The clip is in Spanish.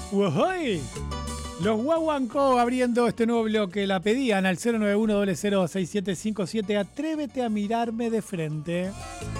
¡Ujoy! Los Guaguancó abriendo este nuevo bloque. La pedían al 091-006757. Atrévete a mirarme de frente.